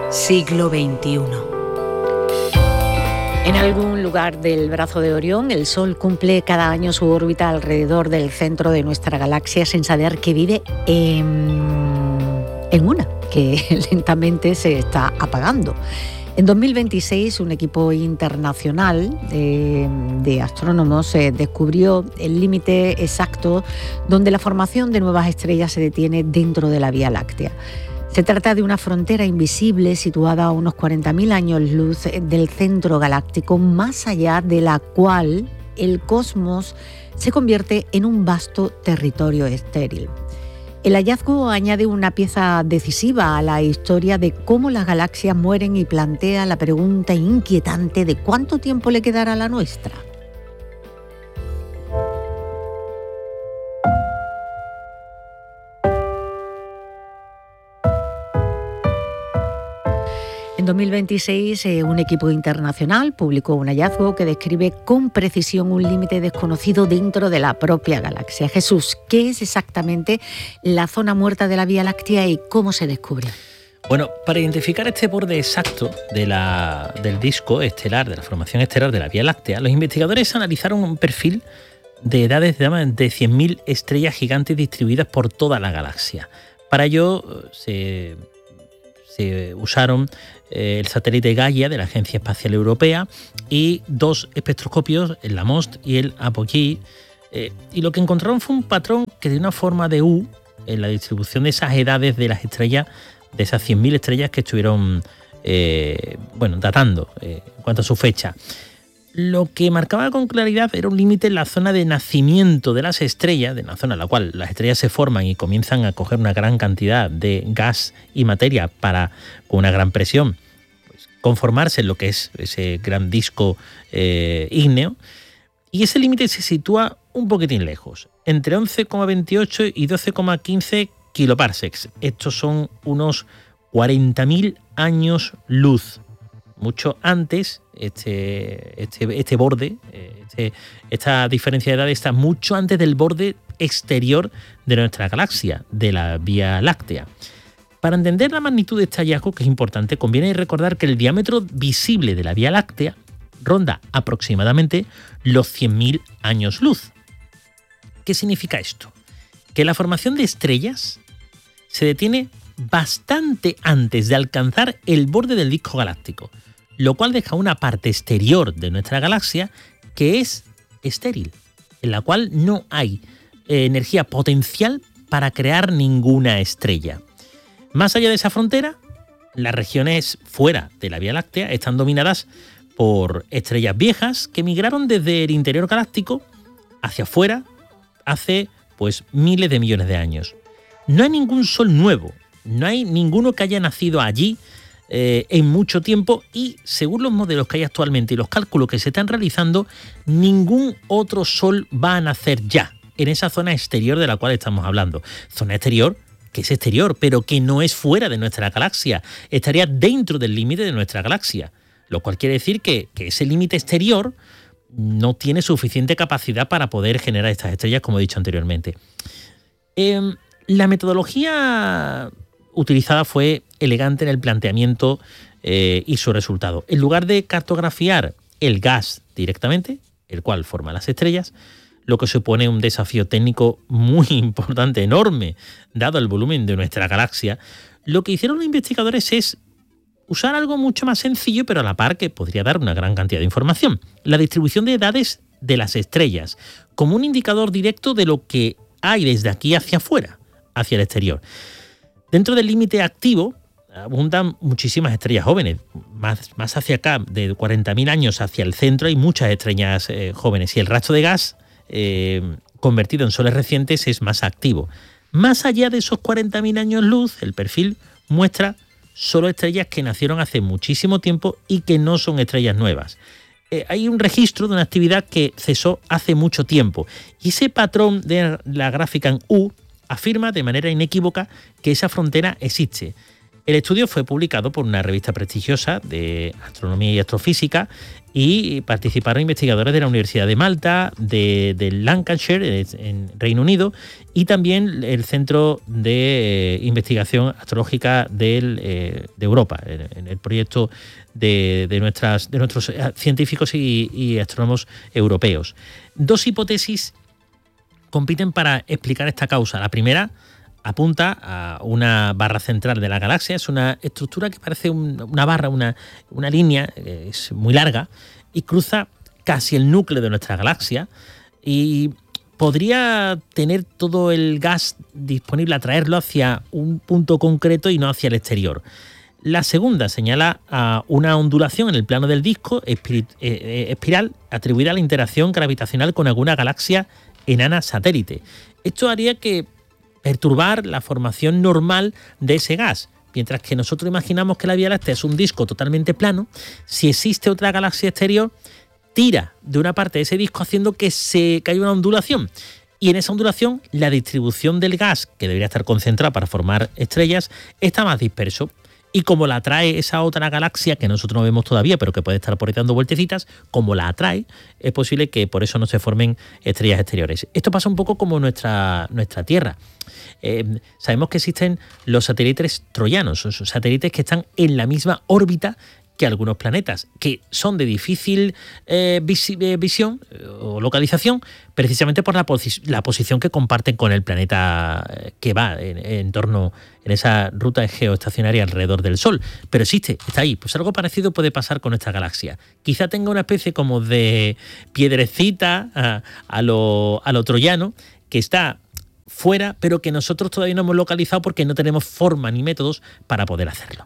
Siglo XXI. En algún lugar del brazo de Orión, el Sol cumple cada año su órbita alrededor del centro de nuestra galaxia sin saber que vive en una, que lentamente se está apagando. En 2026, un equipo internacional de astrónomos descubrió el límite exacto donde la formación de nuevas estrellas se detiene dentro de la Vía Láctea. Se trata de una frontera invisible situada a unos 40.000 años luz del centro galáctico, más allá de la cual el cosmos se convierte en un vasto territorio estéril. El hallazgo añade una pieza decisiva a la historia de cómo las galaxias mueren y plantea la pregunta inquietante de cuánto tiempo le quedará a la nuestra. En 2026, un equipo internacional publicó un hallazgo que describe con precisión un límite desconocido dentro de la propia galaxia. Jesús, ¿qué es exactamente la zona muerta de la Vía Láctea y cómo se descubre? Bueno, para identificar este borde exacto del disco estelar, de la formación estelar de la Vía Láctea, los investigadores analizaron un perfil de edades de 100.000 estrellas gigantes distribuidas por toda la galaxia. Para ello se usaron el satélite Gaia de la Agencia Espacial Europea y dos espectroscopios, el LAMOST y el Apogee, y lo que encontraron fue un patrón que de una forma de U en la distribución de esas edades de las estrellas, de esas 100.000 estrellas que estuvieron datando en cuanto a su fecha. Lo que marcaba con claridad era un límite en la zona de nacimiento de las estrellas, de la zona en la cual las estrellas se forman y comienzan a coger una gran cantidad de gas y materia para, con una gran presión, pues, conformarse en lo que es ese gran disco ígneo. Y ese límite se sitúa un poquitín lejos, entre 11,28 y 12,15 kiloparsecs. Estos son unos 40.000 años luz. Mucho antes, este borde, esta diferencia de edad está mucho antes del borde exterior de nuestra galaxia, de la Vía Láctea. Para entender la magnitud de este hallazgo, que es importante, conviene recordar que el diámetro visible de la Vía Láctea ronda aproximadamente los 100.000 años luz. ¿Qué significa esto? Que la formación de estrellas se detiene bastante antes de alcanzar el borde del disco galáctico, lo cual deja una parte exterior de nuestra galaxia que es estéril, en la cual no hay energía potencial para crear ninguna estrella. Más allá de esa frontera, las regiones fuera de la Vía Láctea están dominadas por estrellas viejas que migraron desde el interior galáctico hacia afuera hace miles de millones de años. No hay ningún sol nuevo, no hay ninguno que haya nacido allí en mucho tiempo y, según los modelos que hay actualmente y los cálculos que se están realizando, ningún otro sol va a nacer ya en esa zona exterior de la cual estamos hablando. Zona exterior que es exterior, pero que no es fuera de nuestra galaxia, estaría dentro del límite de nuestra galaxia, lo cual quiere decir que ese límite exterior no tiene suficiente capacidad para poder generar estas estrellas, como he dicho anteriormente. La metodología utilizada fue elegante en el planteamiento y su resultado. En lugar de cartografiar el gas directamente, el cual forma las estrellas, lo que supone un desafío técnico muy importante, enorme, dado el volumen de nuestra galaxia, lo que hicieron los investigadores es usar algo mucho más sencillo, pero a la par que podría dar una gran cantidad de información: la distribución de edades de las estrellas, como un indicador directo de lo que hay desde aquí hacia afuera, hacia el exterior. Dentro del límite activo abundan muchísimas estrellas jóvenes, más hacia acá, de 40.000 años hacia el centro, hay muchas estrellas jóvenes, y el rastro de gas convertido en soles recientes es más activo. Más allá de esos 40.000 años luz, el perfil muestra solo estrellas que nacieron hace muchísimo tiempo y que no son estrellas nuevas. Hay un registro de una actividad que cesó hace mucho tiempo, y ese patrón de la gráfica en U afirma de manera inequívoca que esa frontera existe. El estudio fue publicado por una revista prestigiosa de astronomía y astrofísica y participaron investigadores de la Universidad de Malta, de Lancashire, en Reino Unido, y también el Centro de Investigación Astrológica de Europa, en el proyecto de nuestros científicos y astrónomos europeos. Dos hipótesis compiten para explicar esta causa. La primera apunta a una barra central de la galaxia. Es una estructura que parece una barra, una línea, es muy larga y cruza casi el núcleo de nuestra galaxia y podría tener todo el gas disponible, atraerlo hacia un punto concreto y no hacia el exterior. La segunda señala a una ondulación en el plano del disco espiral atribuida a la interacción gravitacional con alguna galaxia enana satélite. Esto haría que perturbar la formación normal de ese gas. Mientras que nosotros imaginamos que la Vía Láctea es un disco totalmente plano, si existe otra galaxia exterior, tira de una parte de ese disco haciendo que haya una ondulación. Y en esa ondulación, la distribución del gas, que debería estar concentrada para formar estrellas, está más disperso. Y como la atrae esa otra galaxia, que nosotros no vemos todavía, pero que puede estar por ahí dando vueltecitas, como la atrae, es posible que por eso no se formen estrellas exteriores. Esto pasa un poco como nuestra Tierra. Sabemos que existen los satélites troyanos, son satélites que están en la misma órbita que algunos planetas, que son de difícil visión o localización, precisamente por la posición que comparten con el planeta que va en torno, en esa ruta geoestacionaria alrededor del Sol. Pero existe, está ahí. Pues algo parecido puede pasar con esta galaxia. Quizá tenga una especie como de piedrecita a lo troyano, que está fuera, pero que nosotros todavía no hemos localizado porque no tenemos forma ni métodos para poder hacerlo.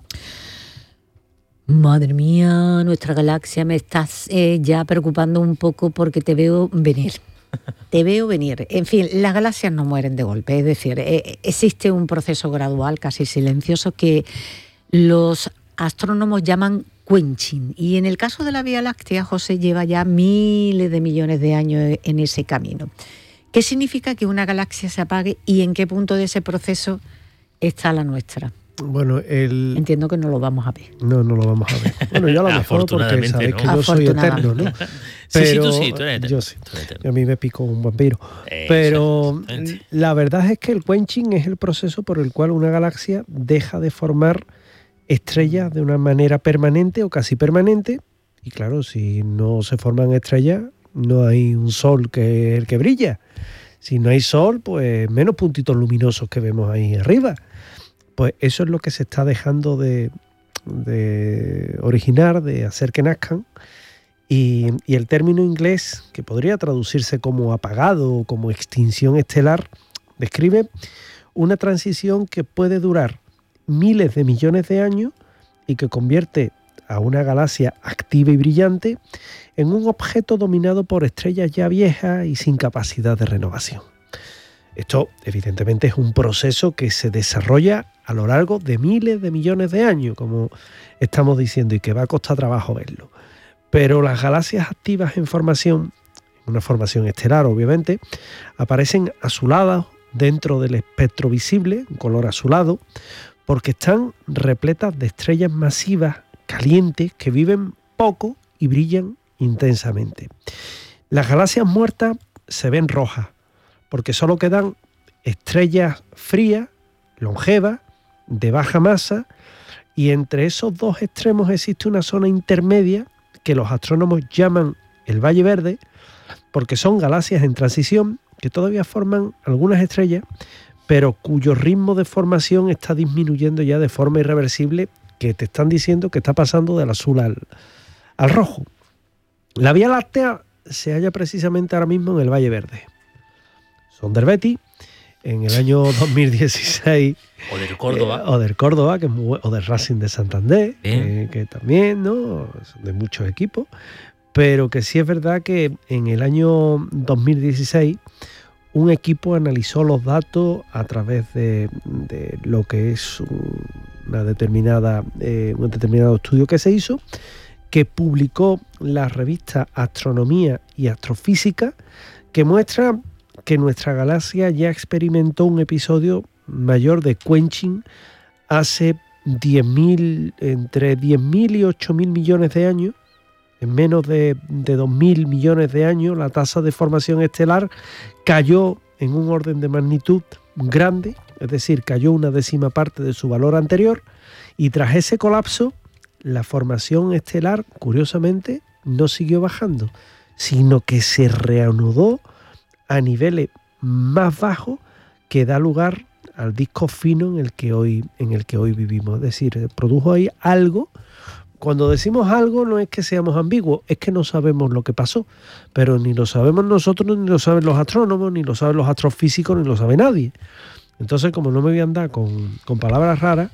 Madre mía, nuestra galaxia, me estás ya preocupando un poco porque te veo venir. Te veo venir. En fin, las galaxias no mueren de golpe, es decir, existe un proceso gradual, casi silencioso, que los astrónomos llaman quenching. Y en el caso de la Vía Láctea, José, lleva ya miles de millones de años en ese camino. ¿Qué significa que una galaxia se apague y en qué punto de ese proceso está la nuestra? Bueno, entiendo que no lo vamos a ver. No lo vamos a ver. Bueno, yo a lo mejor porque sabéis que yo soy eterno, ¿no? Pero sí, tú eres eterno. Yo sí. A mí me picó un vampiro. Pero la verdad es que el quenching es el proceso por el cual una galaxia deja de formar estrellas de una manera permanente o casi permanente. Y claro, si no se forman estrellas, no hay un sol que es el que brilla. Si no hay sol, pues menos puntitos luminosos que vemos ahí arriba. Pues eso es lo que se está dejando de originar, de hacer que nazcan. Y el término inglés, que podría traducirse como apagado o como extinción estelar, describe una transición que puede durar miles de millones de años y que convierte a una galaxia activa y brillante en un objeto dominado por estrellas ya viejas y sin capacidad de renovación. Esto, evidentemente, es un proceso que se desarrolla a lo largo de miles de millones de años, como estamos diciendo, y que va a costar trabajo verlo. Pero las galaxias activas en formación, una formación estelar obviamente, aparecen azuladas dentro del espectro visible, un color azulado, porque están repletas de estrellas masivas, calientes, que viven poco y brillan intensamente. Las galaxias muertas se ven rojas, porque solo quedan estrellas frías, longevas, de baja masa, y entre esos dos extremos existe una zona intermedia que los astrónomos llaman el Valle Verde, porque son galaxias en transición que todavía forman algunas estrellas, pero cuyo ritmo de formación está disminuyendo ya de forma irreversible, que te están diciendo que está pasando del azul al rojo. La Vía Láctea se halla precisamente ahora mismo en el Valle Verde. Sonderbeti, en el año 2016. O del Córdoba. O del Córdoba, que es o del Racing de Santander, que también, ¿no? Son de muchos equipos. Pero que sí es verdad que en el año 2016 un equipo analizó los datos a través de lo que es un determinado estudio que se hizo, que publicó la revista Astronomía y Astrofísica, que muestra que nuestra galaxia ya experimentó un episodio mayor de quenching hace entre 10.000 y 8.000 millones de años, en menos de 2.000 millones de años, la tasa de formación estelar cayó en un orden de magnitud grande, es decir, cayó una décima parte de su valor anterior, y tras ese colapso, la formación estelar, curiosamente, no siguió bajando, sino que se reanudó a niveles más bajos que da lugar al disco fino en el que hoy vivimos. Es decir, produjo ahí algo. Cuando decimos algo no es que seamos ambiguos, es que no sabemos lo que pasó, pero ni lo sabemos nosotros, ni lo saben los astrónomos, ni lo saben los astrofísicos, ni lo sabe nadie. Entonces, como no me voy a andar con palabras raras,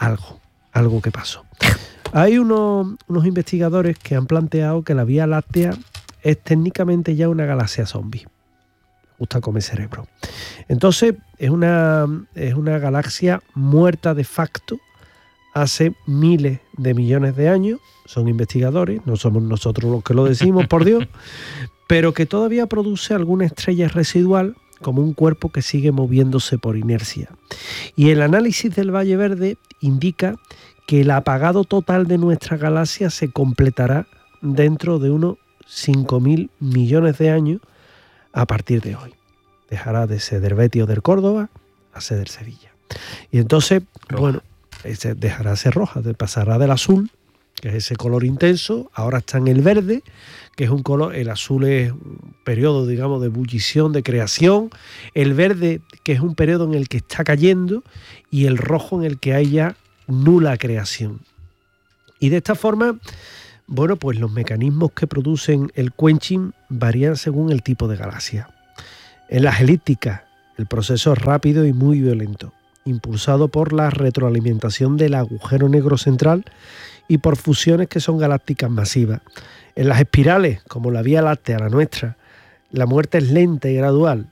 algo que pasó. Hay unos investigadores que han planteado que la Vía Láctea es técnicamente ya una galaxia zombie. Me gusta comer cerebro. Entonces, es una galaxia muerta de facto hace miles de millones de años. Son investigadores, no somos nosotros los que lo decimos, por Dios, pero que todavía produce alguna estrella residual como un cuerpo que sigue moviéndose por inercia. Y el análisis del Valle Verde indica que el apagado total de nuestra galaxia se completará dentro de unos 5.000 millones de años a partir de hoy. Dejará de ser del Betis o del Córdoba a ser del Sevilla. Y entonces, bueno, dejará de ser roja, pasará del azul, que es ese color intenso, ahora está en el verde, que es un color, el azul es un periodo, digamos, de ebullición, de creación, el verde, que es un periodo en el que está cayendo, y el rojo en el que hay ya nula creación. Y de esta forma, bueno, pues los mecanismos que producen el quenching varían según el tipo de galaxia. En las elípticas, el proceso es rápido y muy violento, impulsado por la retroalimentación del agujero negro central y por fusiones que son galácticas masivas. En las espirales, como la Vía Láctea, la nuestra, la muerte es lenta y gradual.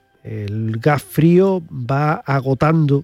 El gas frío va agotando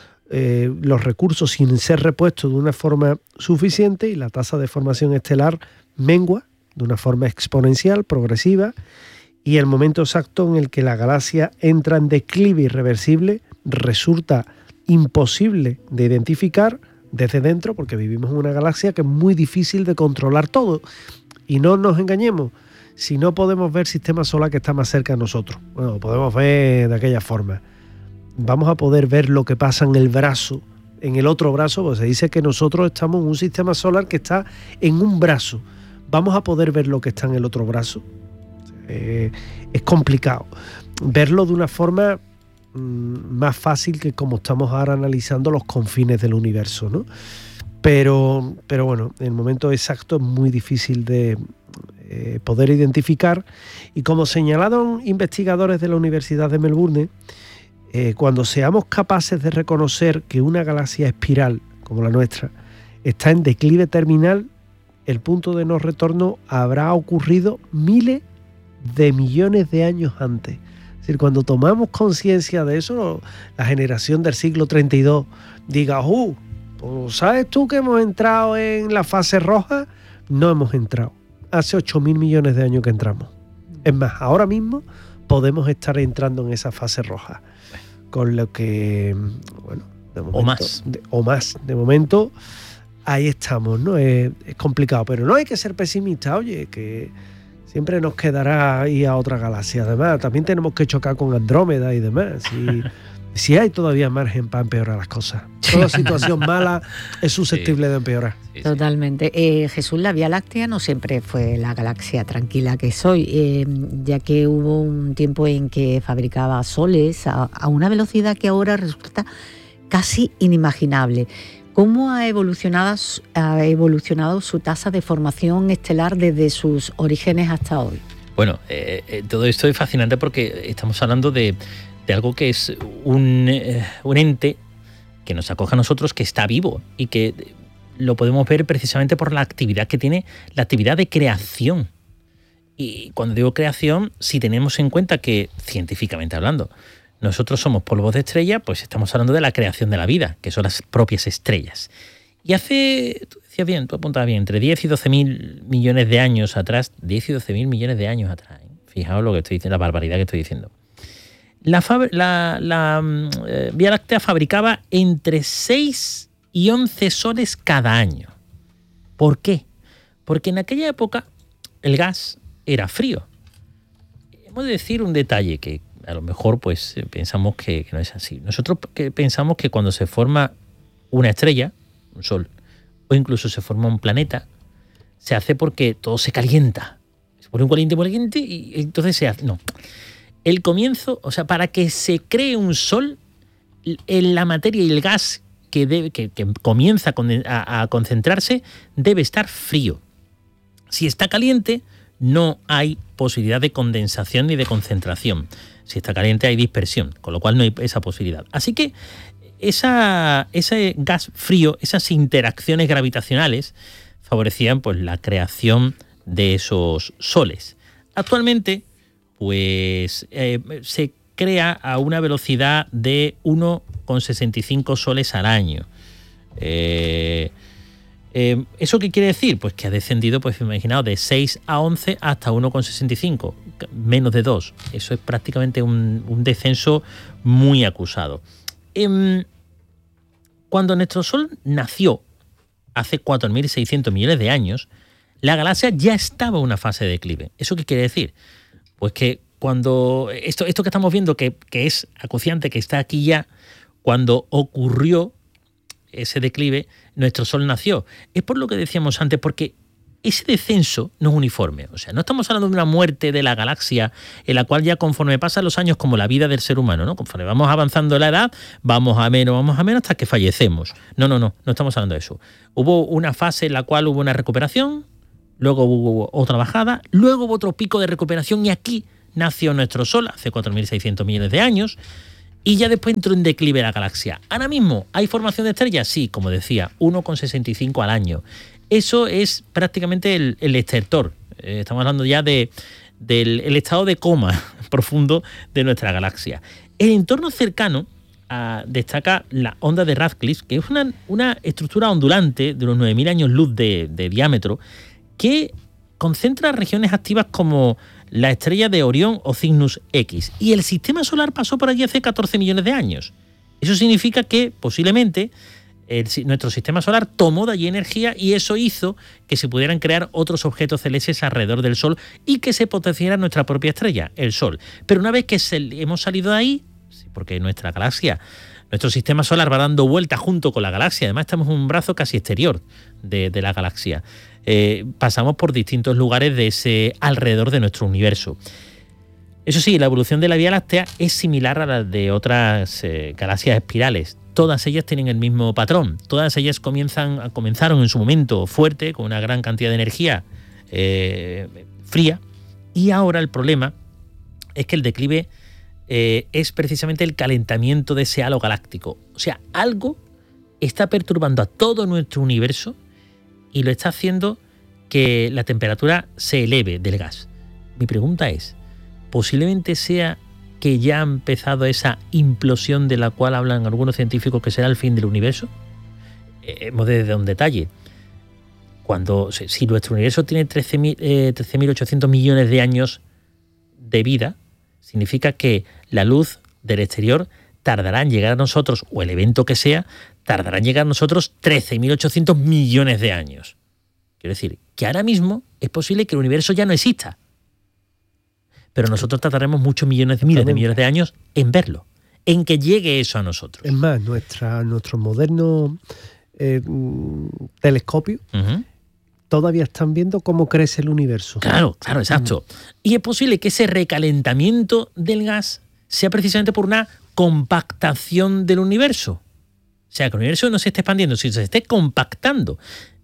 los recursos sin ser repuestos de una forma suficiente y la tasa de formación estelar mengua de una forma exponencial, progresiva, y el momento exacto en el que la galaxia entra en declive irreversible resulta imposible de identificar desde dentro, porque vivimos en una galaxia que es muy difícil de controlar todo. Y no nos engañemos, si no podemos ver el sistema solar que está más cerca de nosotros, bueno, podemos ver de aquella forma, vamos a poder ver lo que pasa en el brazo, en el otro brazo, pues se dice que nosotros estamos en un sistema solar que está en un brazo. ¿Vamos a poder ver lo que está en el otro brazo? Es complicado. Verlo de una forma más fácil que como estamos ahora analizando los confines del universo, ¿no? Pero bueno, en el momento exacto es muy difícil de poder identificar, y como señalaron investigadores de la Universidad de Melbourne, cuando seamos capaces de reconocer que una galaxia espiral como la nuestra está en declive terminal, el punto de no retorno habrá ocurrido miles de millones de años antes. Es decir, cuando tomamos conciencia de eso, la generación del siglo 32 diga, pues ¿sabes tú que hemos entrado en la fase roja? No hemos entrado. Hace 8.000 millones de años que entramos. Es más, ahora mismo podemos estar entrando en esa fase roja. Con lo que, bueno, de momento, o más. De momento, ahí estamos, ¿no? Es complicado, pero no hay que ser pesimista, oye, que siempre nos quedará ir a otra galaxia. Además, también tenemos que chocar con Andrómeda y demás. Si hay todavía margen para empeorar las cosas. Toda situación mala es susceptible de empeorar. Sí. Totalmente. Jesús, la Vía Láctea no siempre fue la galaxia tranquila que es hoy, ya que hubo un tiempo en que fabricaba soles a una velocidad que ahora resulta casi inimaginable. ¿Cómo ha evolucionado su tasa de formación estelar desde sus orígenes hasta hoy? Bueno, todo esto es fascinante porque estamos hablando de algo que es un ente que nos acoge a nosotros, que está vivo y que lo podemos ver precisamente por la actividad que tiene, la actividad de creación. Y cuando digo creación, si tenemos en cuenta que, científicamente hablando, nosotros somos polvos de estrella, pues estamos hablando de la creación de la vida, que son las propias estrellas. Y hace, tú decías bien, tú apuntabas bien, entre 10 y 12.000 millones de años atrás, 10 y 12.000 millones de años atrás, fijaos lo que estoy diciendo, la barbaridad que estoy diciendo. La Vía Láctea fabricaba entre 6 y 11 soles cada año. ¿Por qué? Porque en aquella época el gas era frío. Hemos de decir un detalle que a lo mejor pues pensamos que no es así. Nosotros pensamos que cuando se forma una estrella, un sol, o incluso se forma un planeta, se hace porque todo se calienta. Se pone un caliente y entonces se hace. No. El comienzo, o sea, para que se cree un sol, en la materia y el gas que comienza a concentrarse debe estar frío. Si está caliente, no hay posibilidad de condensación ni de concentración. Si está caliente hay dispersión, con lo cual no hay esa posibilidad. Así que ese gas frío, esas interacciones gravitacionales favorecían pues la creación de esos soles. Actualmente pues se crea a una velocidad de 1,65 soles al año. ¿Eso qué quiere decir? Pues que ha descendido, pues imaginaos, de 6 a 11 hasta 1,65, menos de 2. Eso es prácticamente un descenso muy acusado. Cuando nuestro Sol nació, hace 4.600 millones de años, la galaxia ya estaba en una fase de declive. ¿Eso qué quiere decir? Pues que cuando esto que estamos viendo, que es acuciante, que está aquí ya, cuando ocurrió ese declive, nuestro Sol nació. Es por lo que decíamos antes, porque ese descenso no es uniforme. O sea, no estamos hablando de una muerte de la galaxia en la cual ya conforme pasan los años, como la vida del ser humano, ¿no? Conforme vamos avanzando la edad, vamos a menos hasta que fallecemos. No estamos hablando de eso. Hubo una fase en la cual hubo una recuperación, luego hubo otra bajada, luego hubo otro pico de recuperación y aquí nació nuestro Sol hace 4.600 millones de años y ya después entró en declive la galaxia. Ahora mismo, ¿hay formación de estrellas? Sí, como decía, 1,65 al año. Eso es prácticamente el estertor. Estamos hablando ya del estado de coma profundo de nuestra galaxia. El entorno cercano destaca la onda de Radcliffe, que es una estructura ondulante de unos 9.000 años luz de diámetro que concentra regiones activas como la estrella de Orión o Cygnus X. Y el sistema solar pasó por allí hace 14 millones de años. Eso significa que posiblemente nuestro sistema solar tomó de allí energía y eso hizo que se pudieran crear otros objetos celestes alrededor del Sol y que se potenciara nuestra propia estrella, el Sol. Pero una vez que hemos salido de ahí, porque nuestra galaxia, nuestro sistema solar va dando vueltas junto con la galaxia, además estamos en un brazo casi exterior de la galaxia, pasamos por distintos lugares de ese alrededor de nuestro universo. Eso sí, la evolución de la Vía Láctea es similar a la de otras galaxias espirales. Todas ellas tienen el mismo patrón. Todas ellas comenzaron en su momento fuerte, con una gran cantidad de energía fría, y ahora el problema es que el declive es precisamente el calentamiento de ese halo galáctico. O sea, algo está perturbando a todo nuestro universo y lo está haciendo que la temperatura se eleve del gas. Mi pregunta es, ¿posiblemente sea que ya ha empezado esa implosión de la cual hablan algunos científicos que será el fin del universo? Hemos de dar un detalle. Si nuestro universo tiene 13.800 millones de años de vida, significa que la luz del exterior tardará en llegar a nosotros, o el evento que sea, tardará en llegar a nosotros 13.800 millones de años. Quiero decir, que ahora mismo es posible que el universo ya no exista. Pero nosotros tardaremos muchos miles de millones de años en verlo, en que llegue eso a nosotros. Es más, nuestro moderno telescopio todavía están viendo cómo crece el universo. Claro, exacto. Y es posible que ese recalentamiento del gas sea precisamente por una compactación del universo. O sea, que el universo no se esté expandiendo, sino se esté compactando.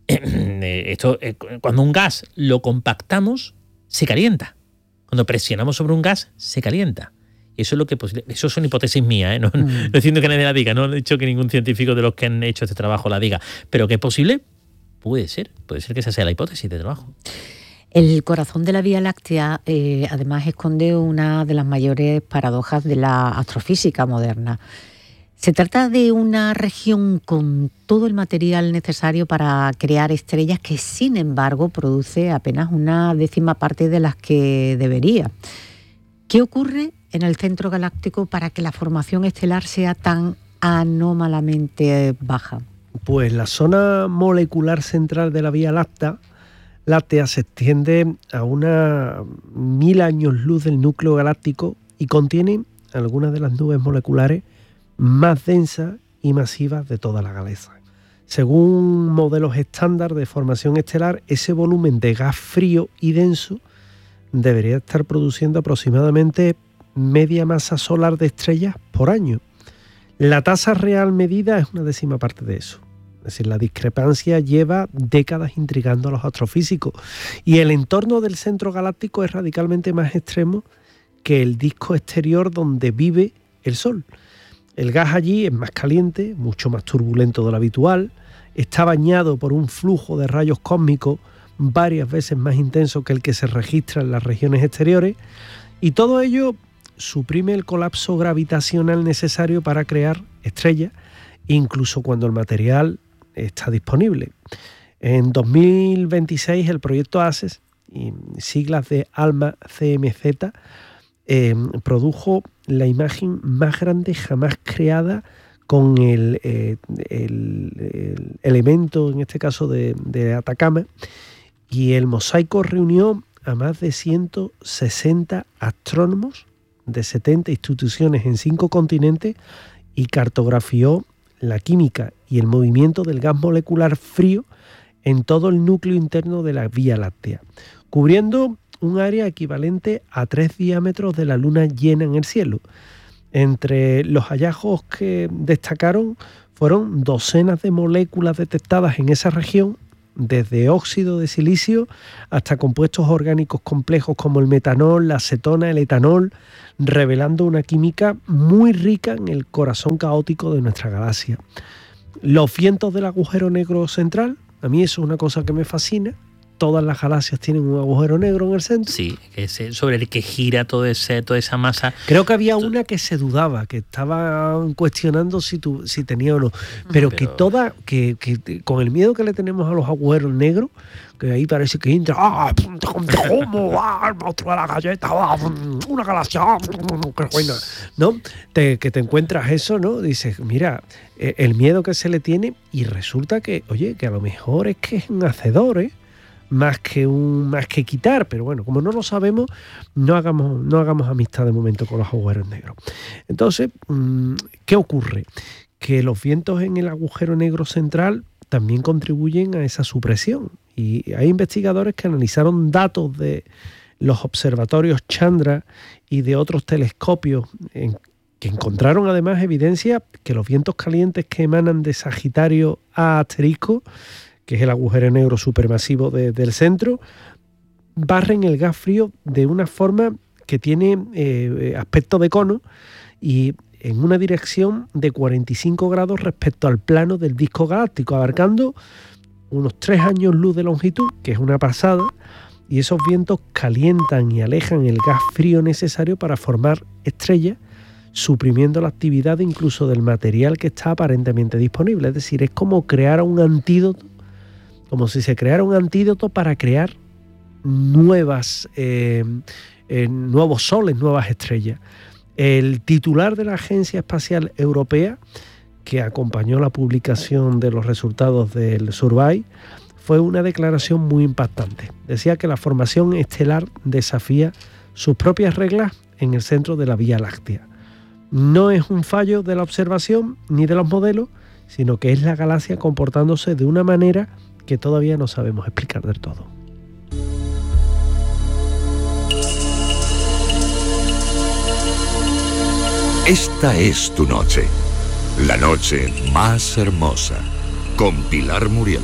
Cuando un gas lo compactamos, se calienta. Cuando presionamos sobre un gas, se calienta. Y eso es lo que eso son hipótesis mías, no diciendo que nadie la diga, no he dicho que ningún científico de los que han hecho este trabajo la diga, pero que es posible, puede ser que esa sea la hipótesis de trabajo. El corazón de la Vía Láctea además esconde una de las mayores paradojas de la astrofísica moderna. Se trata de una región con todo el material necesario para crear estrellas que, sin embargo, produce apenas una décima parte de las que debería. ¿Qué ocurre en el centro galáctico para que la formación estelar sea tan anómalamente baja? Pues la zona molecular central de la Vía Láctea se extiende a unas 1000 años luz del núcleo galáctico y contiene algunas de las nubes moleculares más densas y masivas de toda la galaxia. Según modelos estándar de formación estelar, ese volumen de gas frío y denso debería estar produciendo aproximadamente media masa solar de estrellas por año. La tasa real medida es una décima parte de eso. Es decir, la discrepancia lleva décadas intrigando a los astrofísicos y el entorno del centro galáctico es radicalmente más extremo que el disco exterior donde vive el Sol. El gas allí es más caliente, mucho más turbulento de lo habitual, está bañado por un flujo de rayos cósmicos varias veces más intenso que el que se registra en las regiones exteriores, y todo ello suprime el colapso gravitacional necesario para crear estrellas, incluso cuando el material está disponible. En 2026 el proyecto ACES, siglas de ALMA CMZ, produjo la imagen más grande jamás creada con el elemento, en este caso de Atacama, y el mosaico reunió a más de 160 astrónomos de 70 instituciones en 5 continentes y cartografió la química y el movimiento del gas molecular frío en todo el núcleo interno de la Vía Láctea, cubriendo un área equivalente a 3 diámetros de la luna llena en el cielo. Entre los hallazgos que destacaron fueron docenas de moléculas detectadas en esa región, desde óxido de silicio hasta compuestos orgánicos complejos como el metanol, la acetona, el etanol, revelando una química muy rica en el corazón caótico de nuestra galaxia. Los vientos del agujero negro central, a mí eso es una cosa que me fascina. Todas las galaxias tienen un agujero negro en el centro. Sí, sobre el que gira toda esa masa. Creo que había una que se dudaba, que estaba cuestionando si tenía o no. Pero que con el miedo que le tenemos a los agujeros negros, que ahí parece que entra, el monstruo de la galleta, una galaxia, qué buena, ¿no? Que te encuentras eso, ¿no? Dices, mira, el miedo que se le tiene, y resulta que, oye, que a lo mejor es que es un hacedor, más que quitar, pero bueno, como no lo sabemos, no hagamos amistad de momento con los agujeros negros. Entonces, ¿qué ocurre? Que los vientos en el agujero negro central también contribuyen a esa supresión, y hay investigadores que analizaron datos de los observatorios Chandra y de otros telescopios que encontraron además evidencia que los vientos calientes que emanan de Sagitario A asterisco, que es el agujero negro supermasivo del centro, barren el gas frío de una forma que tiene aspecto de cono y en una dirección de 45 grados respecto al plano del disco galáctico, abarcando unos 3 años luz de longitud, que es una pasada, y esos vientos calientan y alejan el gas frío necesario para formar estrellas, suprimiendo la actividad incluso del material que está aparentemente disponible. Es decir, es como crear un antídoto, como si se creara un antídoto para crear nuevos soles, nuevas estrellas. El titular de la Agencia Espacial Europea, que acompañó la publicación de los resultados del Survey, fue una declaración muy impactante. Decía que la formación estelar desafía sus propias reglas en el centro de la Vía Láctea. No es un fallo de la observación ni de los modelos, sino que es la galaxia comportándose de una manera que todavía no sabemos explicar del todo. Esta es tu noche, la noche más hermosa, con Pilar Muriel.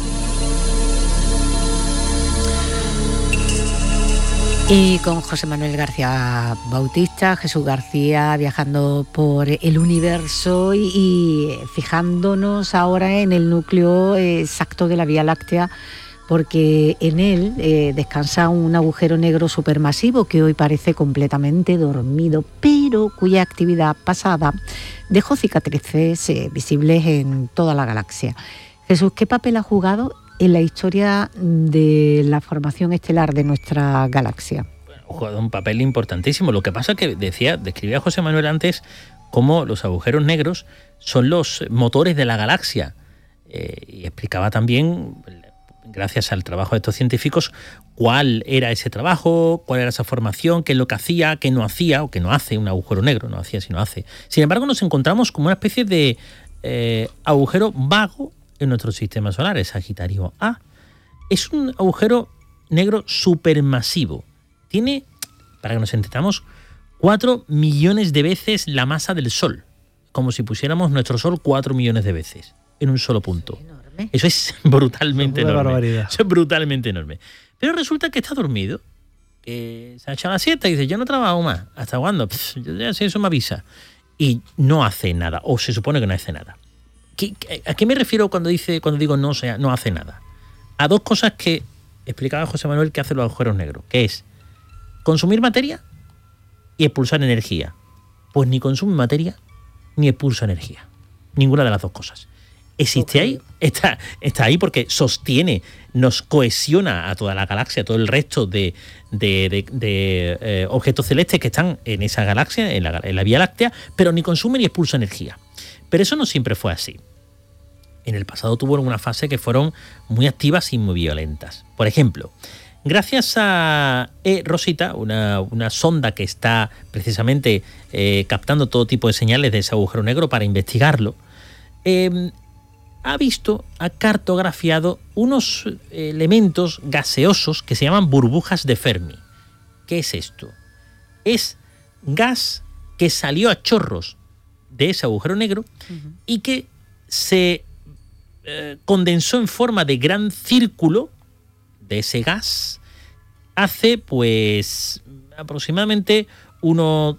Y con José Manuel García Bautista, Jesús García, viajando por el universo y fijándonos ahora en el núcleo exacto de la Vía Láctea, porque en él descansa un agujero negro supermasivo que hoy parece completamente dormido, pero cuya actividad pasada dejó cicatrices visibles en toda la galaxia. Jesús, ¿qué papel ha jugado en la historia de la formación estelar de nuestra galaxia? Ha jugado un papel importantísimo. Lo que pasa es que describía José Manuel antes cómo los agujeros negros son los motores de la galaxia. y explicaba también, gracias al trabajo de estos científicos, cuál era ese trabajo, cuál era esa formación, qué es lo que hacía, qué no hacía o qué no hace un agujero negro, no hacía sino hace. Sin embargo, nos encontramos como una especie de agujero vago en nuestro sistema solar, el Sagitario A. Es un agujero negro supermasivo. Tiene, para que nos entendamos, 4 millones de veces la masa del Sol, como si pusiéramos nuestro Sol 4 millones de veces en un solo punto. Eso es brutalmente enorme. Eso es brutalmente enorme. Pero resulta que está dormido, que se ha echado la siesta y dice, yo no trabajo más. ¿Hasta cuándo? Yo ya sé, eso me avisa. Y no hace nada, o se supone que no hace nada. ¿A qué me refiero cuando digo no hace nada? A dos cosas que explicaba José Manuel que hacen los agujeros negros, que es consumir materia y expulsar energía. Pues ni consume materia ni expulsa energía. Ninguna de las dos cosas. Existe ahí, está ahí porque sostiene, nos cohesiona a toda la galaxia, a todo el resto de objetos celestes que están en esa galaxia, en la Vía Láctea, pero ni consume ni expulsa energía. Pero eso no siempre fue así. En el pasado tuvo una fase que fueron muy activas y muy violentas. Por ejemplo, gracias a Rosita, una sonda que está precisamente captando todo tipo de señales de ese agujero negro para investigarlo, ha cartografiado unos elementos gaseosos que se llaman burbujas de Fermi. ¿Qué es esto? Es gas que salió a chorros de ese agujero negro y que se condensó en forma de gran círculo de ese gas hace pues aproximadamente unos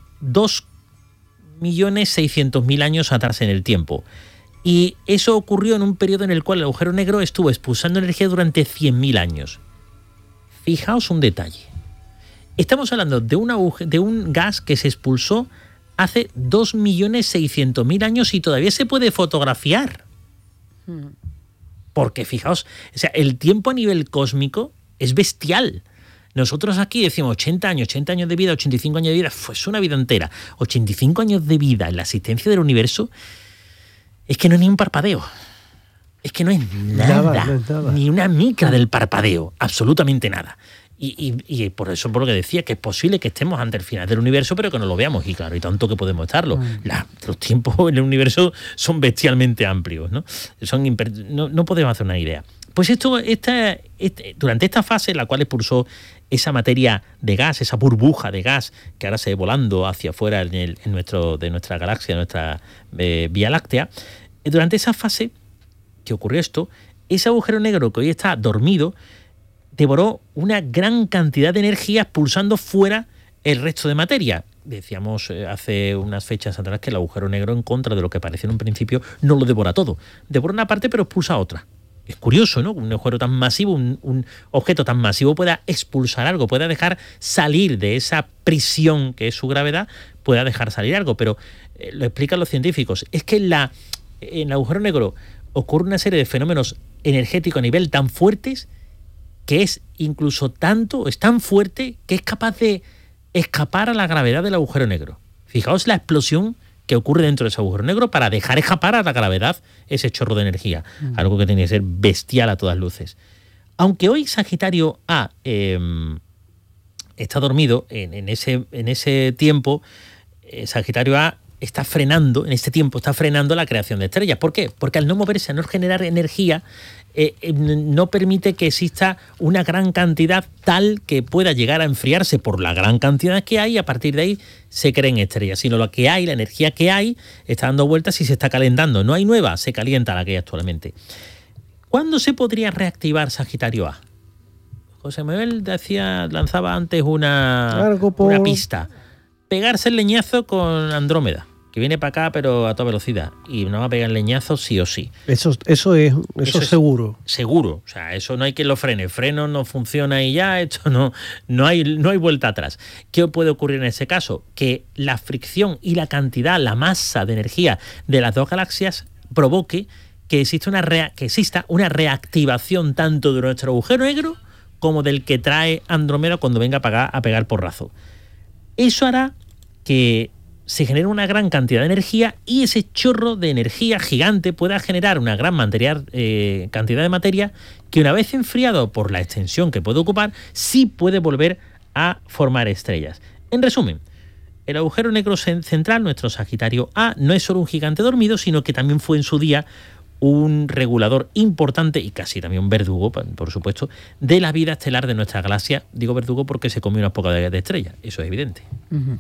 2.600.000 años atrás en el tiempo. Y eso ocurrió en un periodo en el cual el agujero negro estuvo expulsando energía durante 100.000 años. Fijaos un detalle. Estamos hablando de un gas que se expulsó hace 2.600.000 años y todavía se puede fotografiar. Porque fijaos, o sea, el tiempo a nivel cósmico es bestial. Nosotros aquí decimos 80 años de vida, 85 años de vida, pues una vida entera. 85 años de vida en la existencia del universo es que no es ni un parpadeo. Es que no es nada. Ni una mica del parpadeo, absolutamente nada. Y por eso, por lo que decía, que es posible que estemos ante el final del universo, pero que no lo veamos. Y claro, y tanto que podemos estarlo. Los tiempos en el universo son bestialmente amplios, ¿no? No podemos hacer una idea. Pues durante esta fase en la cual expulsó esa materia de gas, esa burbuja de gas que ahora se va volando hacia afuera de nuestra galaxia, de nuestra Vía Láctea, durante esa fase que ocurrió esto, ese agujero negro que hoy está dormido devoró una gran cantidad de energía expulsando fuera el resto de materia. Decíamos hace unas fechas atrás que el agujero negro, en contra de lo que parecía en un principio, no lo devora todo. Devora una parte pero expulsa otra. Es curioso, ¿no? Un agujero tan masivo, un objeto tan masivo pueda expulsar algo, pueda dejar salir de esa prisión que es su gravedad, pueda dejar salir algo. Pero lo explican los científicos. Es que en el agujero negro ocurre una serie de fenómenos energéticos a nivel tan fuertes que es tan fuerte que es capaz de escapar a la gravedad del agujero negro. Fijaos la explosión que ocurre dentro de ese agujero negro para dejar escapar a la gravedad ese chorro de energía. Algo que tiene que ser bestial a todas luces. Aunque hoy Sagitario A está dormido, en ese tiempo Sagitario A está frenando la creación de estrellas. ¿Por qué? Porque al no moverse, al no generar energía, no permite que exista una gran cantidad tal que pueda llegar a enfriarse por la gran cantidad que hay y a partir de ahí se creen estrellas. Sino lo que hay, la energía que hay, está dando vueltas y se está calentando. No hay nueva, se calienta la que hay actualmente. ¿Cuándo se podría reactivar Sagitario A? José Manuel lanzaba antes una pista. Pegarse el leñazo con Andrómeda, que viene para acá pero a toda velocidad y no va a pegar el leñazo sí o sí. Eso es seguro. Seguro, o sea, eso no hay quien lo frene. El freno no funciona y ya, esto no hay vuelta atrás. ¿Qué puede ocurrir en ese caso? Que la fricción y la cantidad, la masa de energía de las dos galaxias provoque que exista una reactivación tanto de nuestro agujero negro como del que trae Andrómeda cuando venga a pegar porrazo. Eso hará que se genera una gran cantidad de energía y ese chorro de energía gigante pueda generar una gran cantidad de materia que, una vez enfriado por la extensión que puede ocupar, sí puede volver a formar estrellas. En resumen, el agujero negro central, nuestro Sagitario A, no es solo un gigante dormido, sino que también fue en su día un regulador importante y casi también un verdugo, por supuesto, de la vida estelar de nuestra galaxia. Digo verdugo porque se comió unas pocas de estrellas, eso es evidente. Uh-huh.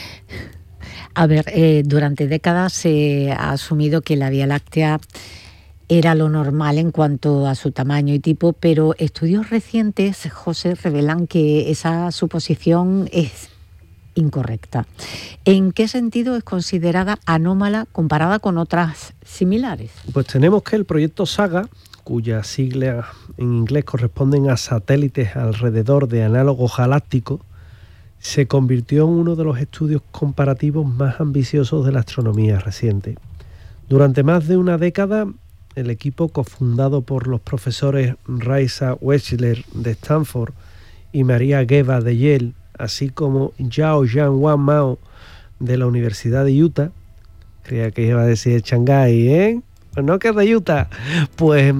A ver, durante décadas se ha asumido que la Vía Láctea era lo normal en cuanto a su tamaño y tipo, pero estudios recientes, José, revelan que esa suposición es incorrecta. ¿En qué sentido es considerada anómala comparada con otras similares? Pues tenemos que el proyecto SAGA, cuyas siglas en inglés corresponden a satélites alrededor de análogos galácticos, se convirtió en uno de los estudios comparativos más ambiciosos de la astronomía reciente. Durante más de una década, el equipo, cofundado por los profesores Raisa Wechsler de Stanford y María Geva de Yale, así como Yao Jianwan Mao de la Universidad de Utah, creía que iba a decir Shanghái, pues no, que es de Utah, pues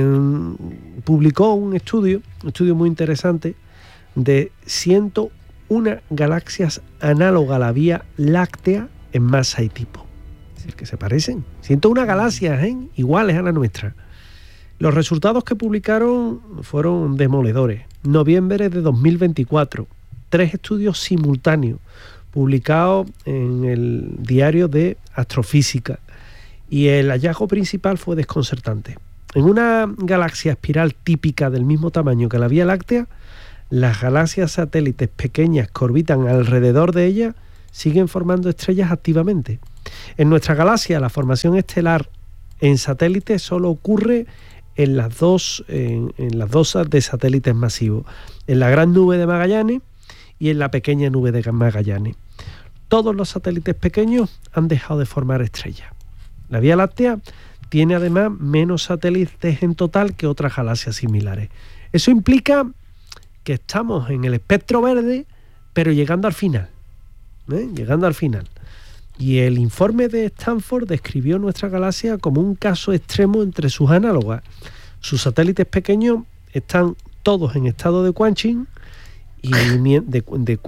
publicó un estudio muy interesante de 101 galaxias análogas a la Vía Láctea en masa y tipo. Es decir, que se parecen. 101 galaxias, iguales a la nuestra. Los resultados que publicaron fueron demoledores. Noviembre de 2024. 3 estudios simultáneos publicados en el diario de Astrofísica. Y el hallazgo principal fue desconcertante. En una galaxia espiral típica del mismo tamaño que la Vía Láctea, las galaxias satélites pequeñas que orbitan alrededor de ella siguen formando estrellas activamente. En nuestra galaxia, la formación estelar en satélites solo ocurre en las dos de satélites masivos, en la gran nube de Magallanes y en la pequeña nube de Magallanes. Todos los satélites pequeños han dejado de formar estrellas. La Vía Láctea tiene además menos satélites en total que otras galaxias similares. Eso implica que estamos en el espectro verde, pero llegando al final. Llegando al final. Y el informe de Stanford describió nuestra galaxia como un caso extremo entre sus análogas. Sus satélites pequeños están todos en estado de quenching y de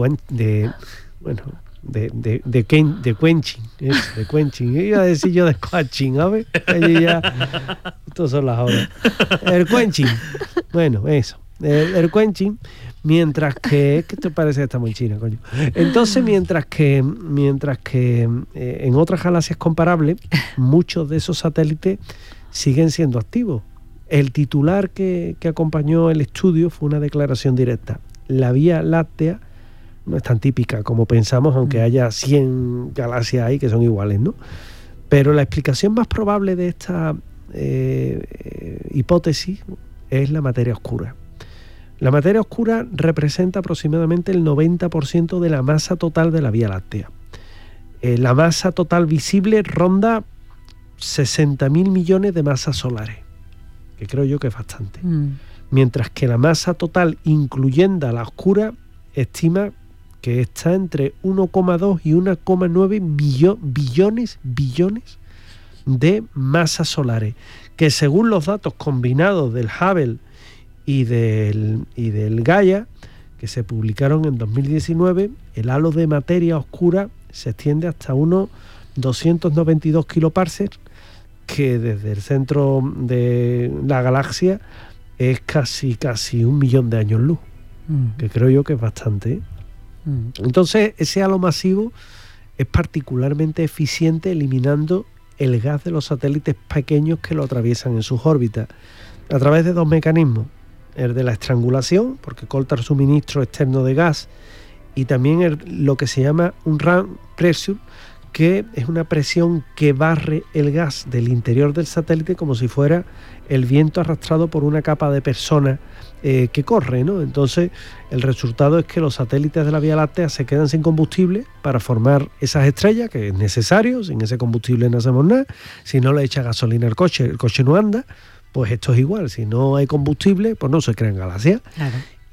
quenching. Iba a decir yo de quenching, a ver. Estas son las horas. El quenching. Bueno, eso. El quenching, mientras que... Es que esto parece que estamos en China, coño. Entonces, mientras que en otras galaxias comparables, muchos de esos satélites siguen siendo activos. El titular que acompañó el estudio fue una declaración directa. La Vía Láctea no es tan típica como pensamos, aunque haya 100 galaxias ahí que son iguales, ¿no? Pero la explicación más probable de esta hipótesis es la materia oscura. La materia oscura representa aproximadamente el 90% de la masa total de la Vía Láctea. La masa total visible ronda 60.000 millones de masas solares, que creo yo que es bastante. Mientras que la masa total, incluyendo a la oscura, estima que está entre 1,2 y 1,9 billones de masas solares, que según los datos combinados del Hubble y del Gaia, que se publicaron en 2019, el halo de materia oscura se extiende hasta unos 292 kiloparsecs, que desde el centro de la galaxia es casi 1 millón de años luz, que creo yo que es bastante. Entonces, ese halo masivo es particularmente eficiente eliminando el gas de los satélites pequeños que lo atraviesan en sus órbitas, a través de 2 mecanismos: el de la estrangulación, porque corta el suministro externo de gas, y también lo que se llama un ram pressure, que es una presión que barre el gas del interior del satélite como si fuera el viento arrastrado por una capa de personas que corre, ¿no? Entonces, el resultado es que los satélites de la Vía Láctea se quedan sin combustible para formar esas estrellas, que es necesario. Sin ese combustible no hacemos nada. Si no le echa gasolina al coche, el coche no anda. Pues esto es igual, si no hay combustible, pues no se crean galaxias. Claro.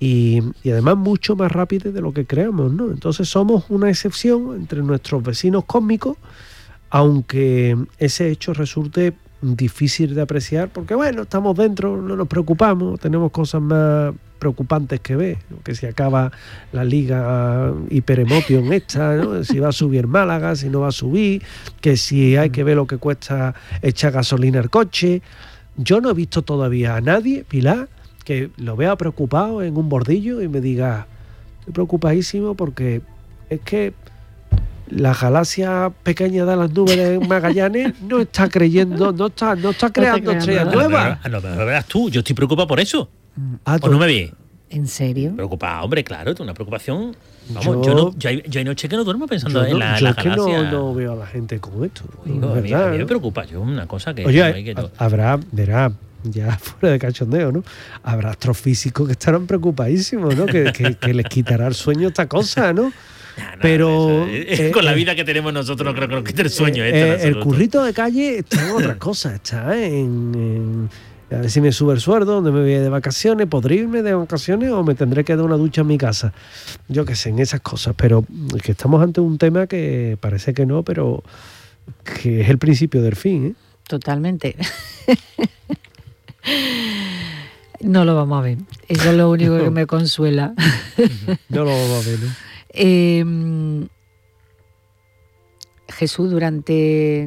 y además mucho más rápido de lo que creemos, ¿no? Entonces somos una excepción entre nuestros vecinos cósmicos, aunque ese hecho resulte difícil de apreciar, porque bueno, estamos dentro, no nos preocupamos, tenemos cosas más preocupantes que ver, ¿no? Que si acaba la Liga Hyper-Emotion esta, ¿no? Si va a subir Málaga, si no va a subir, que si hay que ver lo que cuesta echar gasolina al coche. Yo no he visto todavía a nadie, Pilar, que lo vea preocupado en un bordillo y me diga, estoy preocupadísimo porque es que la galaxia pequeña de las nubes de Magallanes no está creyendo, no está creando estrellas nuevas. No me verás tú, yo estoy preocupado por eso. ¿O no me ves? ¿En serio? Preocupado, hombre, claro, es una preocupación. Vamos, yo hay noches que no duermo pensando en la galaxia. Yo es que no veo a la gente con esto. Digo, a mí me preocupa, yo una cosa que... Oye, verá, ya fuera de cachondeo, ¿no? Habrá astrofísicos que estarán preocupadísimos, ¿no? Que les quitará el sueño esta cosa, ¿no? Pero con la vida que tenemos nosotros no creo que nos quite el sueño. El currito de calle está en otra cosa, está en a ver si me sube el sueldo, donde me voy de vacaciones, podré irme de vacaciones o me tendré que dar una ducha en mi casa. Yo qué sé, en esas cosas, pero que estamos ante un tema que parece que no, pero que es el principio del fin, ¿eh? Totalmente. No lo vamos a ver. Eso es lo único que me consuela. No lo vamos a ver, ¿no? Jesús, durante...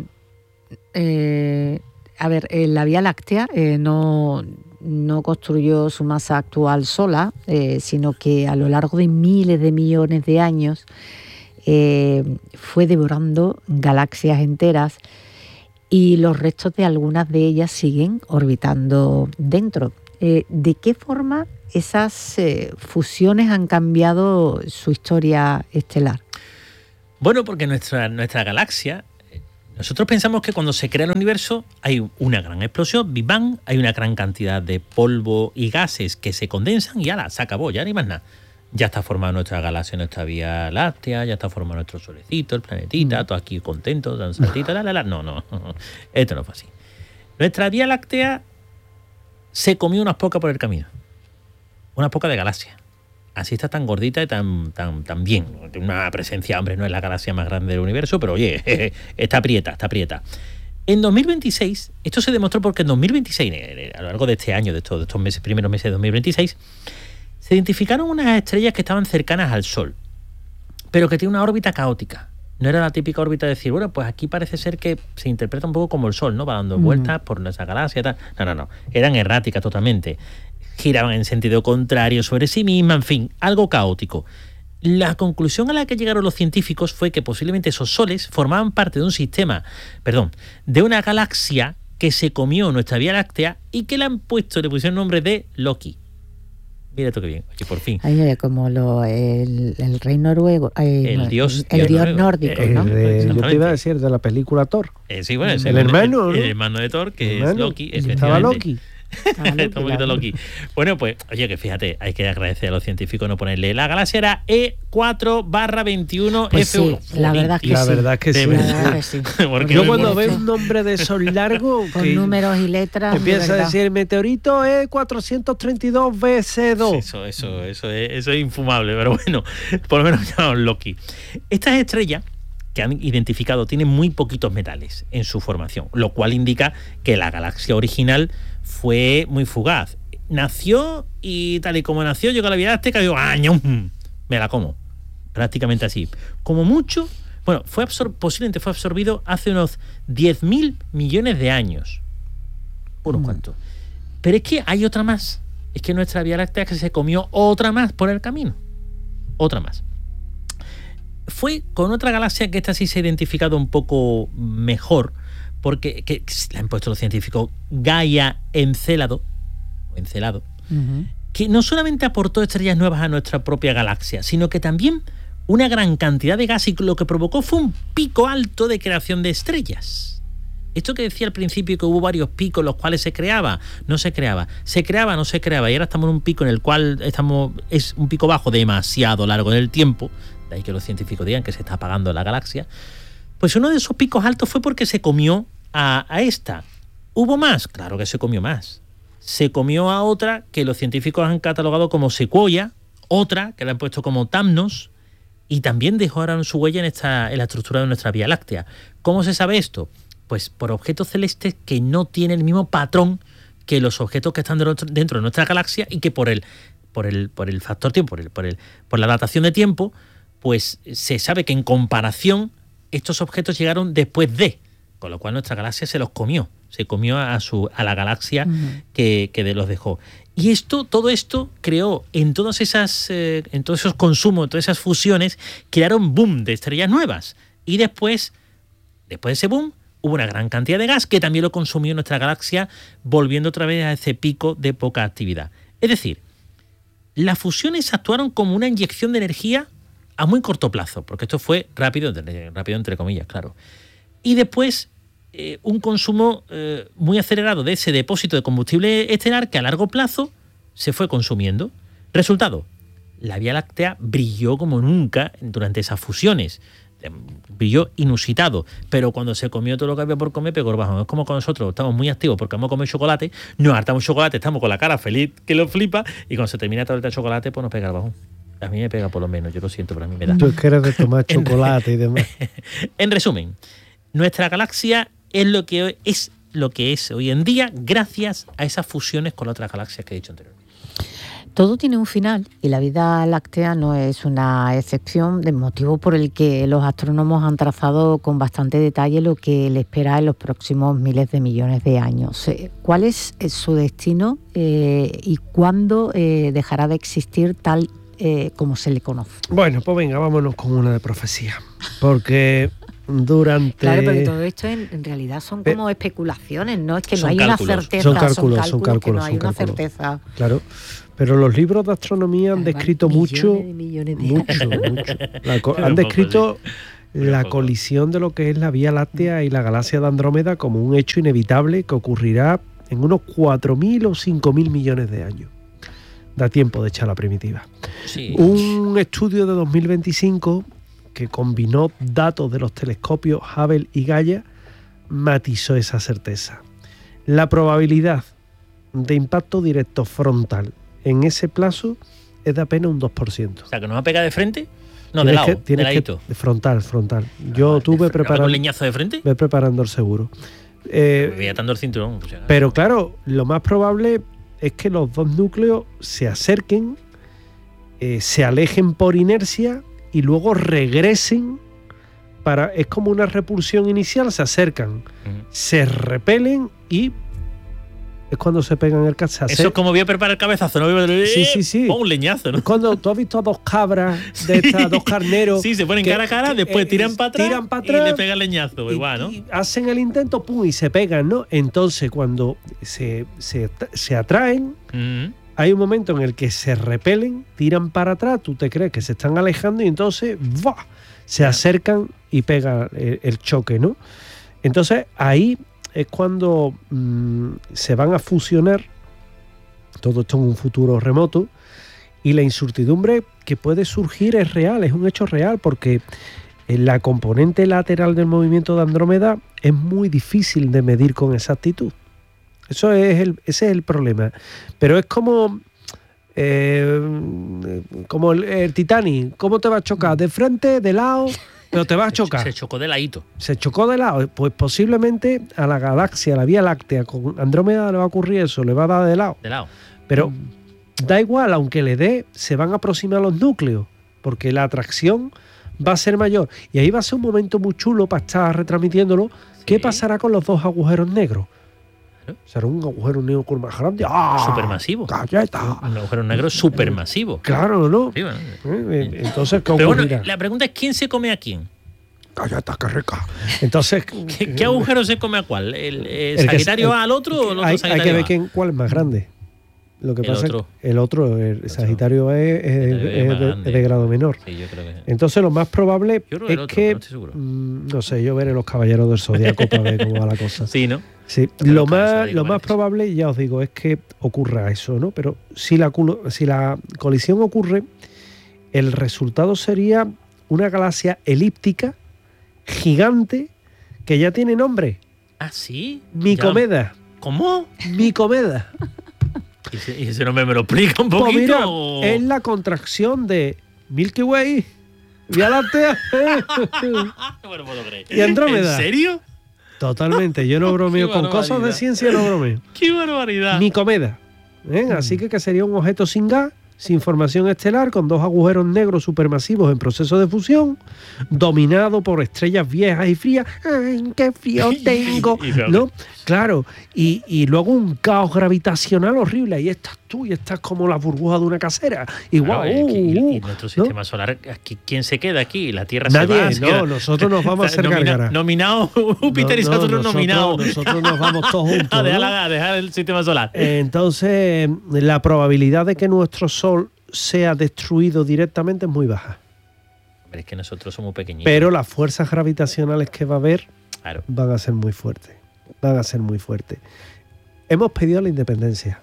la Vía Láctea no construyó su masa actual sola, sino que a lo largo de miles de millones de años fue devorando galaxias enteras y los restos de algunas de ellas siguen orbitando dentro. ¿De qué forma esas fusiones han cambiado su historia estelar? Bueno, porque nuestra galaxia... Nosotros pensamos que cuando se crea el universo hay una gran explosión, Big Bang, hay una gran cantidad de polvo y gases que se condensan y ¡hala! Se acabó, ya ni más nada. Ya está formada nuestra galaxia, nuestra Vía Láctea, ya está formado nuestro solecito, el planetita, todo aquí contento, dan saltito, No, esto no fue así. Nuestra Vía Láctea se comió unas pocas por el camino, unas pocas de galaxias. Así está tan gordita y tan bien. Tiene una presencia, hombre, no es la galaxia más grande del universo, pero oye, está aprieta. En 2026, esto se demostró porque en 2026, a lo largo de este año, de estos primeros meses de 2026, se identificaron unas estrellas que estaban cercanas al Sol, pero que tienen una órbita caótica. No era la típica órbita de decir, bueno, pues aquí parece ser que se interpreta un poco como el Sol, ¿no? Va dando vueltas por nuestra galaxia y tal. No. Eran erráticas totalmente. Giraban en sentido contrario sobre sí misma, en fin, algo caótico. La conclusión a la que llegaron los científicos fue que posiblemente esos soles formaban parte de de una galaxia que se comió nuestra Vía Láctea y que le pusieron nombre de Loki. Mira tú qué bien, oye, por fin. Ay, como el rey noruego. El dios nórdico, ¿no? Yo te iba a decir de la película Thor. Sí, bueno, el hermano, ¿no? El hermano de Thor, que es Loki. Estaba Loki. Está un poquito Loki. Bueno, pues, oye, que fíjate, hay que agradecer a los científicos no ponerle. La galaxia era E4/21 pues F1. Sí, la verdad que sí. Yo cuando veo un nombre de sol largo con números y letras, empieza a decir meteorito E432 BC2. Eso es infumable, pero bueno, por lo menos llamamos Loki. Estas estrellas que han identificado tienen muy poquitos metales en su formación, lo cual indica que la galaxia original fue muy fugaz. Nació y tal y como nació, llegó a la Vía Láctea y digo, me la como. Prácticamente así. Como mucho, bueno, posiblemente fue absorbido hace unos 10.000 millones de años. Unos cuantos. Pero es que hay otra más. Es que nuestra Vía Láctea que se comió otra más por el camino. Otra más. Fue con otra galaxia que esta sí se ha identificado un poco mejor, porque que le han puesto los científicos Gaia Encelado, que no solamente aportó estrellas nuevas a nuestra propia galaxia, sino que también una gran cantidad de gas, y lo que provocó fue un pico alto de creación de estrellas. Esto que decía al principio, que hubo varios picos en los cuales se creaba, no se creaba, no se creaba, y ahora estamos en un pico en el cual es un pico bajo demasiado largo en el tiempo, de ahí que los científicos digan que se está apagando la galaxia. Pues uno de esos picos altos fue porque se comió a esta. ¿Hubo más? Claro que se comió más. se comió a otra que los científicos han catalogado como Sequoia, otra que le han puesto como Thamnos, y también dejaron su huella en la estructura de nuestra Vía Láctea. ¿Cómo se sabe esto? Pues por objetos celestes que no tienen el mismo patrón que los objetos que están dentro de nuestra galaxia, y que por el factor tiempo, por la datación de tiempo, pues se sabe que en comparación estos objetos llegaron después de, con lo cual nuestra galaxia se los comió. Se comió a la galaxia que los dejó. Y todo esto creó en todos esos consumos, en todas esas fusiones, crearon boom de estrellas nuevas. Y después de ese boom, hubo una gran cantidad de gas que también lo consumió nuestra galaxia, volviendo otra vez a ese pico de poca actividad. Es decir, las fusiones actuaron como una inyección de energía a muy corto plazo, porque esto fue rápido entre comillas, claro. Y después un consumo muy acelerado de ese depósito de combustible estelar que a largo plazo se fue consumiendo. Resultado, la Vía Láctea brilló como nunca durante esas fusiones. Brilló inusitado, pero cuando se comió todo lo que había por comer, pegó el bajón. Es como con nosotros, estamos muy activos porque vamos a comer chocolate, nos hartamos chocolate, estamos con la cara feliz que lo flipa, y cuando se termina la tableta de chocolate, pues nos pega el bajón. A mí me pega por lo menos, yo lo siento, pero a mí me da. Tú es que eres de tomar chocolate y demás. En resumen, nuestra galaxia es lo que es hoy en día gracias a esas fusiones con otras galaxias que he dicho anteriormente. Todo tiene un final y la Vía Láctea no es una excepción, del motivo por el que los astrónomos han trazado con bastante detalle lo que le espera en los próximos miles de millones de años. ¿Cuál es su destino y cuándo dejará de existir tal como se le conoce? Bueno, pues venga, vámonos con una de profecía, porque durante... Claro, pero todo esto en realidad son como especulaciones, ¿no? Es que no hay cálculos. una certeza, Son cálculos, que no hay una certeza. Claro, pero los libros de astronomía han descrito mucho. Han descrito la colisión de lo que es la Vía Láctea y la galaxia de Andrómeda como un hecho inevitable que ocurrirá en unos 4.000 o 5.000 millones de años. Da tiempo de echar la primitiva. Sí. Un estudio de 2025 que combinó datos de los telescopios Hubble y Gaia matizó esa certeza. La probabilidad de impacto directo frontal en ese plazo es de apenas un 2%. O sea, que nos va a pegar de frente, no, de lado, de ladito. Frontal. Yo tuve preparando... ¿Un leñazo de frente? Voy preparando el seguro. Me voy atando el cinturón. Pues pero claro, lo más probable es que los dos núcleos se acerquen, se alejen por inercia y luego regresen es como una repulsión inicial, se acercan, se repelen y es cuando se pegan el cachazo. Eso es como voy a preparar el cabezazo, ¿no? Sí. Un leñazo, ¿no? Cuando tú has visto a dos cabras de estas, dos carneros. Sí, se ponen cara a cara, después tiran para atrás y le pegan leñazo, igual, ¿no? Y hacen el intento, pum, y se pegan, ¿no? Entonces, cuando se atraen, hay un momento en el que se repelen, tiran para atrás, tú te crees que se están alejando y entonces ¡buah!, se acercan y pega el choque, ¿no? Entonces, ahí es cuando se van a fusionar, todo esto en un futuro remoto, y la incertidumbre que puede surgir es real, es un hecho real, porque la componente lateral del movimiento de Andrómeda es muy difícil de medir con exactitud. Ese es el problema. Pero es como el Titanic. ¿Cómo te va a chocar? ¿De frente, de lado? Pero te va a chocar. Se chocó de ladito. Se chocó de lado. Pues posiblemente a la galaxia, a la Vía Láctea, con Andrómeda le va a ocurrir eso, le va a dar de lado. De lado. Pero da igual, aunque le dé, se van a aproximar los núcleos, porque la atracción va a ser mayor. Y ahí va a ser un momento muy chulo para estar retransmitiéndolo. Sí. ¿Qué pasará con los dos agujeros negros? Será un agujero negro más grande. ¡Ah! Supermasivo. ¡Galleta! Un agujero negro supermasivo. Claro, ¿no? Sí, bueno. Entonces, ¿qué Pero ocurrirá? bueno, la pregunta es: ¿quién se come a quién? ¡Galleta, qué rica! Entonces, ¿Qué agujero se come a cuál? ¿El Sagitario al otro o el otro Sagitario? Hay que ver cuál es más grande. Lo que pasa es que el Sagitario es de grado menor. Sí, yo creo que... Entonces lo más probable es que... No sé, yo veré los Caballeros del Zodiaco para ver cómo va la cosa. Sí, ¿no? Sí, lo más probable, ya os digo, es que ocurra eso, ¿no? Pero si la colisión ocurre, el resultado sería una galaxia elíptica, gigante, que ya tiene nombre. ¿Ah, sí? Micomeda. ¿Cómo? Micomeda. ¿Y ese nombre me lo explica un poquito? Pues mira, o? es la contracción de Milky Way, Vía Láctea No me lo puedo creer. y Andrómeda. ¿En serio? Totalmente, yo no bromeo con cosas de barbaridad. ciencia, no bromeo. ¡Qué barbaridad! Nicomeda. Así que sería un objeto sin gas, sin formación estelar, con 2 agujeros negros supermasivos en proceso de fusión, dominado por estrellas viejas y frías. ¡Ay, qué frío tengo! ¿No? Claro, y luego un caos gravitacional horrible. Ahí estás tú y estás como la burbuja de una casera. Igual. Claro, y nuestro sistema ¿no? solar, ¿quién se queda aquí? La Tierra Nadie, se va. no, nosotros nos vamos a hacer gárgaras. Nominado Júpiter y Saturno nominados. Nosotros nos vamos todos juntos. A ¿no? dejar el sistema solar. Entonces, la probabilidad de que nuestro Sol sea destruido directamente es muy baja. Hombre, es que nosotros somos pequeñitos. Pero las fuerzas gravitacionales que va a haber Claro. van a ser muy fuertes. Van a ser muy fuertes. Hemos pedido la independencia.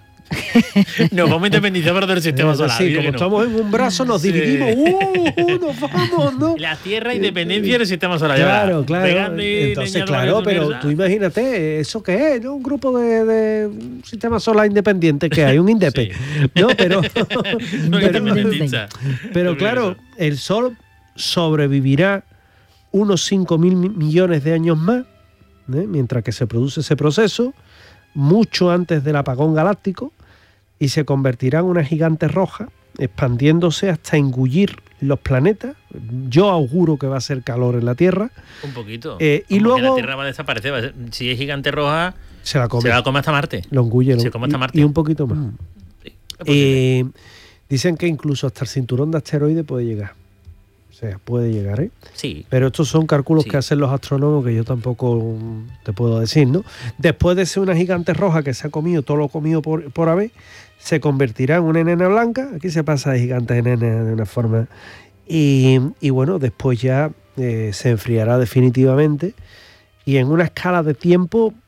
Nos vamos a independizar para del sistema solar. Sí, mira como que no. estamos en un brazo, nos Sí. dividimos. Nos vamos, ¿no? La Tierra, independencia del sistema solar. ya Claro, verás. claro. Pegando y Entonces, leñando claro, la pero universal. tú imagínate, ¿eso qué es? ¿No? Un grupo de sistema solar independiente que hay, un INDEPE. Sí. No, pero, No, pero, independentista. pero claro, el Sol sobrevivirá unos 5.000 millones de años más, mientras que se produce ese proceso, mucho antes del apagón galáctico, y se convertirá en una gigante roja, expandiéndose hasta engullir los planetas. Yo auguro que va a ser calor en la Tierra. Un poquito. Y Como luego que la Tierra va a desaparecer. Si es gigante roja, se la come. se va a comer hasta Marte. Lo engulle. Se come hasta Marte. Y un poquito más. Sí, es posible. Dicen que incluso hasta el cinturón de asteroides puede llegar. O sea, puede llegar, ¿eh? Sí. Pero estos son cálculos Sí. que hacen los astrónomos que yo tampoco te puedo decir, ¿no? Después de ser una gigante roja que se ha comido todo lo comido por haber, se convertirá en una enana blanca. Aquí se pasa de gigante a enana de una forma. Y bueno, después ya se enfriará definitivamente. Y en una escala de tiempo